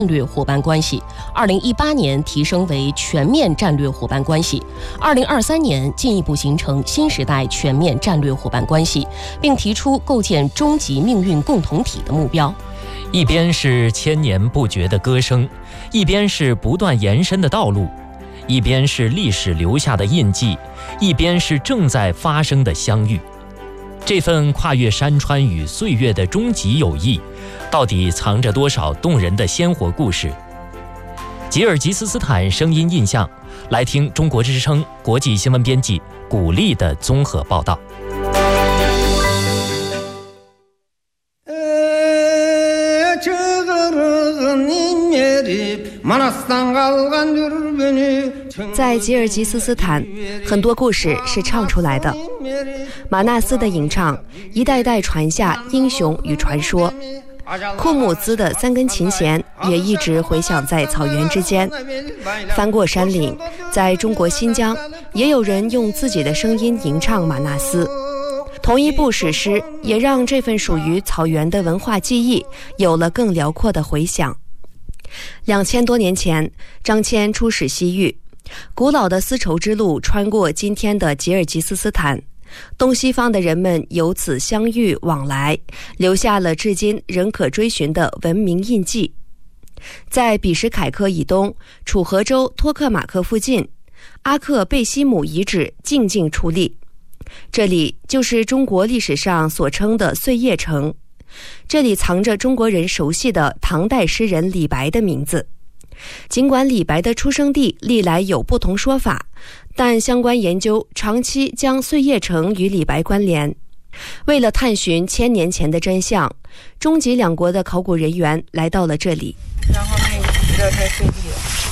战略伙伴关系，2018年提升为全面战略伙伴关系，2023年进一步形成新时代全面战略伙伴关系，并提出构建终极命运共同体的目标。 一边是千年不绝的歌声，一边是不断延伸的道路，一边是历史留下的印记，一边是正在发生的相遇。这份跨越山川与岁月的终极友谊，到底藏着多少动人的鲜活故事？吉尔吉斯斯坦声音印象，来听中国之声国际新闻编辑古丽的综合报道。 在吉尔吉斯斯坦，很多故事是唱出来的。马纳斯的吟唱一代代传下英雄与传说，库姆兹的3根琴弦也一直回响在草原之间。翻过山岭，在中国新疆也有人用自己的声音吟唱马纳斯。同一部史诗也让这份属于草原的文化记忆有了更辽阔的回响。2000多年前，张骞出使西域，古老的丝绸之路穿过今天的吉尔吉斯斯坦，东西方的人们由此相遇往来，留下了至今仍可追寻的文明印记。在比什凯克以东，楚河州托克马克附近，阿克贝西姆遗址静静矗立，这里就是中国历史上所称的碎叶城。这里藏着中国人熟悉的唐代诗人李白的名字。尽管李白的出生地历来有不同说法，但相关研究长期将碎叶城与李白关联。为了探寻1000年前的真相，中吉两国的考古人员来到了这里。然后那个这才碎地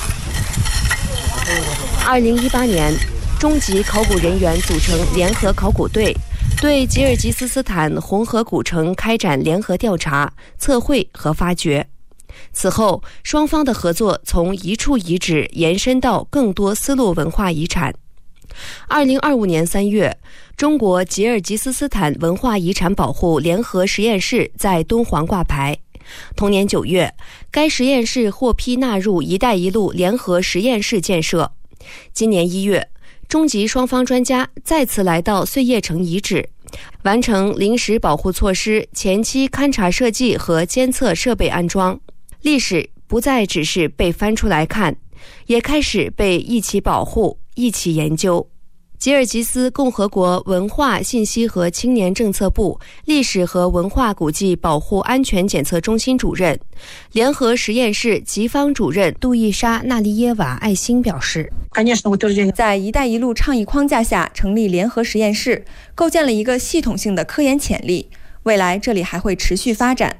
了。2018年，中吉考古人员组成联合考古队，对吉尔吉斯斯坦红河古城开展联合调查、测绘和发掘。此后，双方的合作从一处遗址延伸到更多丝路文化遗产。2025年3月，中国吉尔吉斯斯坦文化遗产保护联合实验室在敦煌挂牌。同年9月，该实验室获批纳入“一带一路”联合实验室建设。今年1月，中吉双方专家再次来到碎叶城遗址，完成临时保护措施前期勘察设计和监测设备安装。历史不再只是被翻出来看，也开始被一起保护、一起研究。吉尔吉斯共和国文化信息和青年政策部历史和文化古迹保护安全检测中心主任、联合实验室吉方主任杜伊莎·纳利耶瓦·艾辛表示， 在“一带一路”倡议框架下成立联合实验室，构建了一个系统性的科研潜力，未来这里还会持续发展。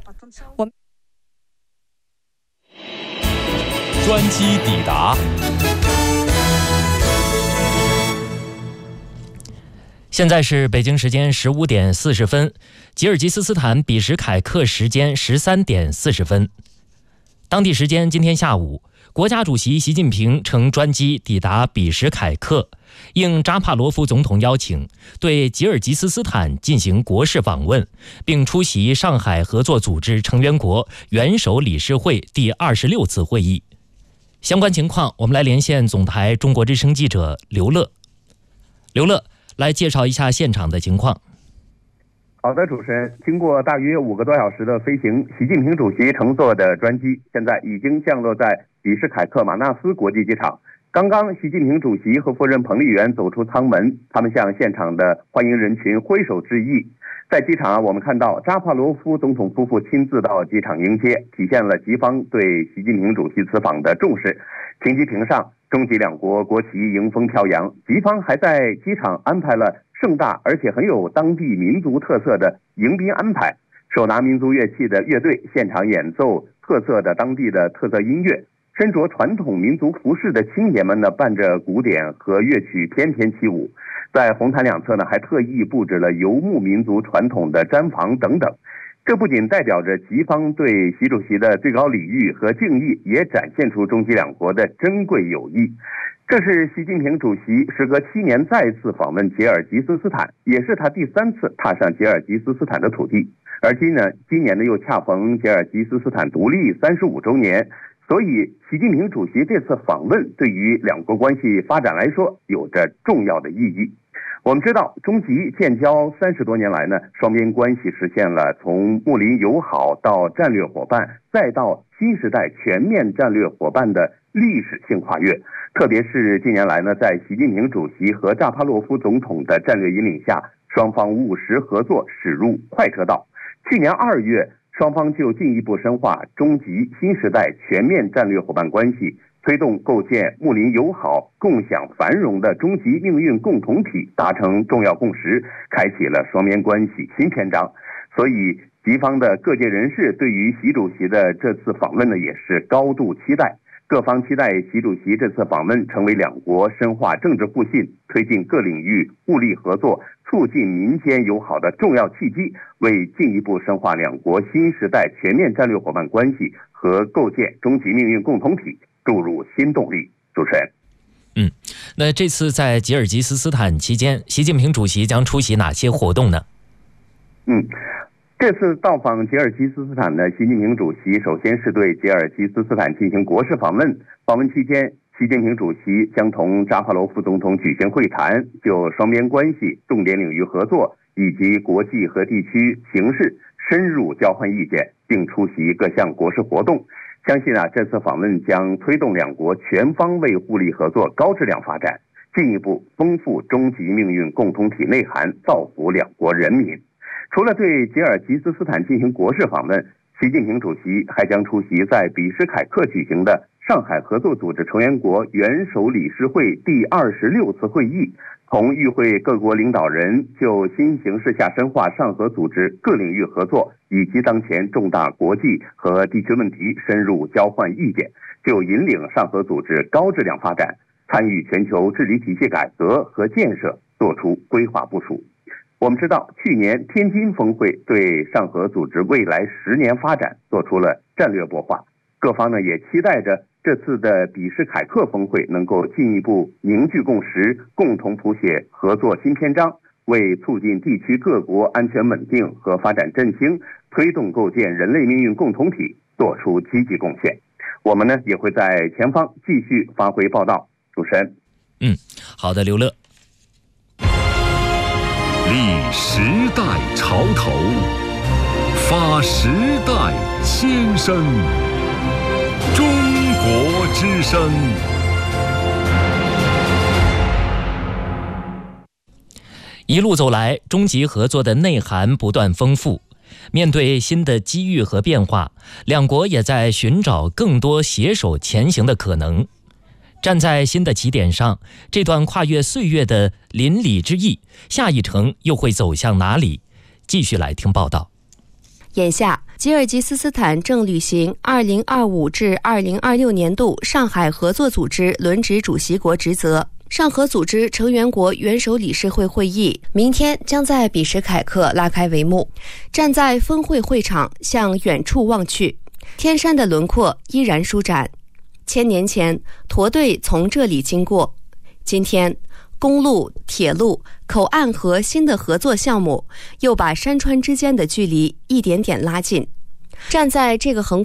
专机抵达。现在是北京时间15点40分，吉尔吉斯斯坦比什凯克时间13点40分。当地时间今天下午，国家主席习近平乘专机抵达比什凯克，应扎帕罗夫总统邀请，对吉尔吉斯斯坦进行国事访问，并出席上海合作组织成员国元首理事会第26次会议。相关情况，我们来连线总台中国之声记者刘乐。刘乐，来介绍一下现场的情况。 好的，主持人，经过大约5个多小时的飞行，习近平主席乘坐的专机现在已经降落在比什凯克马纳斯国际机场。刚刚，习近平主席和夫人彭丽媛走出舱门，他们向现场的欢迎人群挥手致意。在机场我们看到扎帕罗夫总统夫妇亲自到机场迎接，体现了吉方对习近平主席此访的重视。停机坪上，中吉两国国旗迎风飘扬，吉方还在机场安排了盛大而且很有当地民族特色的迎宾安排，手拿民族乐器的乐队现场演奏特色的当地的特色音乐，身着传统民族服饰的青年们呢，伴着鼓点和乐曲翩翩起舞。在红毯两侧呢，还特意布置了游牧民族传统的毡房等等。这不仅代表着吉方对习主席的最高礼遇和敬意，也展现出中吉两国的珍贵友谊。这是习近平主席时隔7年再次访问吉尔吉斯斯坦，也是他第3次踏上吉尔吉斯斯坦的土地。而今年呢又恰逢吉尔吉斯斯坦独立35周年， 所以习近平主席这次访问对于两国关系发展来说有着重要的意义。我们知道，中吉建交30多年来呢，双边关系实现了从睦邻友好到战略伙伴，再到新时代全面战略伙伴的历史性跨越。特别是近年来呢，在习近平主席和扎帕洛夫总统的战略引领下，双方务实合作驶入快车道。去年2月，双方就进一步深化中吉新时代全面战略伙伴关系，推动构建睦邻友好、共享繁荣的中吉命运共同体达成重要共识，开启了双边关系新篇章。所以吉方的各界人士对于习主席的这次访问呢，也是高度期待。各方期待习主席这次访问成为两国深化政治互信、推进各领域互利合作、促进民间友好的重要契机，为进一步深化两国新时代全面战略伙伴关系和构建中吉命运共同体注入新动力。主持人， 那这次在吉尔吉斯斯坦期间，习近平主席将出席哪些活动呢？ 这次到访吉尔吉斯斯坦的习近平主席首先是对吉尔吉斯斯坦进行国事访问。访问期间，习近平主席将同扎帕罗夫总统举行会谈，就双边关系、重点领域合作以及国际和地区形势深入交换意见，并出席各项国事活动。相信这次访问将推动两国全方位互利合作高质量发展，进一步丰富中吉命运共同体内涵，造福两国人民。除了对吉尔吉斯斯坦进行国事访问，习近平主席还将出席在比什凯克举行的上海合作组织成员国元首理事会第26次会议，同与会各国领导人就新形势下深化上合组织各领域合作以及当前重大国际和地区问题深入交换意见，就引领上合组织高质量发展、参与全球治理体系改革和建设作出规划部署。我们知道，去年天津峰会对上合组织未来10年发展做出了战略擘画，各方呢也期待着这次的比什凯克峰会能够进一步凝聚共识，共同谱写合作新篇章，为促进地区各国安全稳定和发展振兴，推动构建人类命运共同体做出积极贡献。我们呢也会在前方继续发回报道。主持人， 好的，刘乐。 立时代潮头，发时代千声，中国之声。 一路走来，中吉合作的内涵不断丰富。面对新的机遇和变化，两国也在寻找更多携手前行的可能。站在新的起点上，这段跨越岁月的邻里之谊，下一程又会走向哪里？继续来听报道。 眼下，吉尔吉斯斯坦正履行2025至2026年度上海合作组织轮值主席国职责。上合组织成员国元首理事会会议明天将在比什凯克拉开帷幕。站在峰会会场，向远处望去，天山的轮廓依然舒展。1000年前，驼队从这里经过。今天，公路、铁路、口岸和新的合作项目又把山川之间的距离一点点拉近。站在这个横